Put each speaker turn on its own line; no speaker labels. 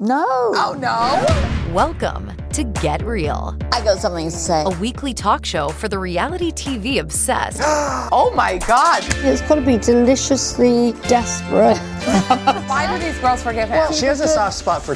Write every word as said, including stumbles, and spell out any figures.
No.
Oh, no.
Welcome to Get Real.
I got something to say.
A weekly talk show for the reality T V obsessed.
Oh, my God.
It's got to be deliciously desperate.
Why do these girls forgive him?
Well, she has a soft spot for